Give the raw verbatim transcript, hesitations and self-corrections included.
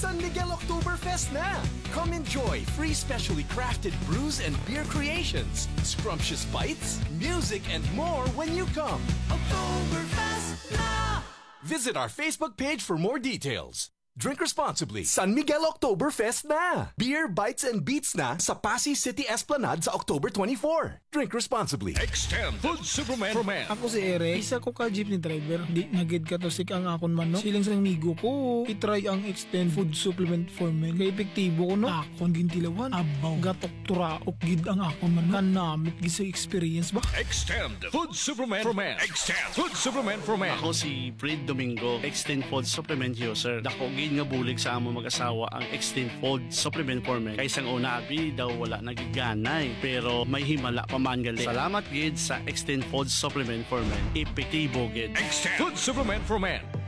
San Miguel Oktoberfest na! Come enjoy free specially crafted brews and beer creations, scrumptious bites, music, and more when you come. Oktoberfest na! Visit our Facebook page for more details. Drink responsibly. San Miguel Oktoberfest na! Beer, bites, and beats na sa Pasay City Esplanade sa October twenty-fourth. Drink responsibly. Extend Food Supplement for Men. Ako si Eric, isa ko ka jeepney driver. Di nagid ka to sik ang akon man no. Siling sa migo ko, itry ang Extend Food Supplement for Men. Kay epektibo ko no. Akon gintilawan. Abaw, gatok turaok gid ang akon man no. Kanamit gid sa experience ba? Extend Food Supplement for Men. Extend Food Supplement for Men. Ako si Fred Domingo, Extend Food Supplement user. Dako gid nga bulig sa amo mag-asawa ang Extend Food Supplement for Men. Kay sang una abi daw wala nagiganay pero may himala pa man gali. Salamat gid sa Extend Food Supplement for Men. Epektibo gid. Extend Food Supplement for Men.